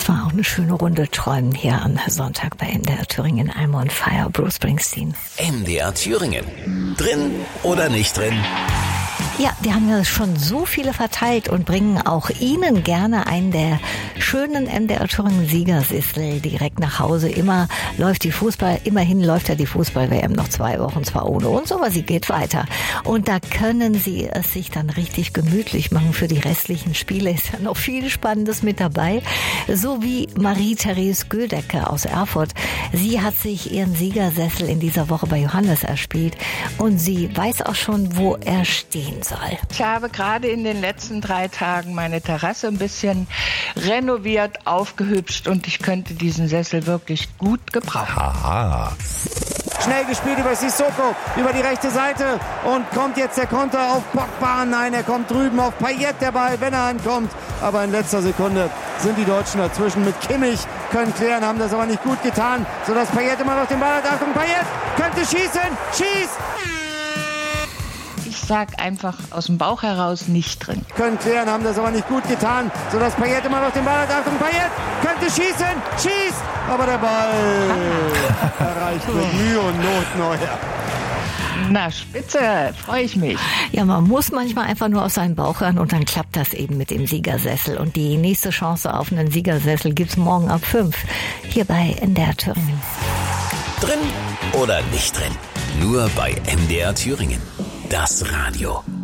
Das war auch eine schöne Runde Träumen hier am Sonntag bei MDR Thüringen. I'm on Fire, Bruce Springsteen. MDR Thüringen. Drin oder nicht drin? Ja, wir haben ja schon so viele verteilt und bringen auch Ihnen gerne einen der schönen MDR Thüringen Siegersessel direkt nach Hause. Immerhin läuft ja die Fußball-WM noch 2 Wochen, zwar ohne uns, aber sie geht weiter. Und da können Sie es sich dann richtig gemütlich machen für die restlichen Spiele. Ist ja noch viel Spannendes mit dabei. So wie Marie-Therese Gödecke aus Erfurt. Sie hat sich ihren Siegersessel in dieser Woche bei Johannes erspielt und sie weiß auch schon, wo er stehen soll. Ich habe gerade in den letzten 3 Tagen meine Terrasse ein bisschen renoviert, aufgehübscht und ich könnte diesen Sessel wirklich gut gebrauchen. Aha. Schnell gespielt über Sissoko, über die rechte Seite und kommt jetzt der Konter auf Pogba. Nein, er kommt drüben auf Payet, der Ball, wenn er ankommt. Aber in letzter Sekunde sind die Deutschen dazwischen mit Kimmich, können klären, haben das aber nicht gut getan, sodass Payet immer noch den Ball hat. Achtung, Payet könnte schießen, schießt! Ich sag einfach aus dem Bauch heraus nicht drin. Können klären, haben das aber nicht gut getan, sodass Payet immer noch den Ball hat. Achtung, Payet könnte schießen, schießt! Aber der Ball erreicht mit Mühe und Not Neuer. Na, spitze, freue ich mich. Ja, man muss manchmal einfach nur auf seinen Bauch hören und dann klappt das eben mit dem Siegersessel. Und die nächste Chance auf einen Siegersessel gibt's morgen ab 5 hier bei MDR Thüringen. Drin oder nicht drin? Nur bei MDR Thüringen. Das Radio.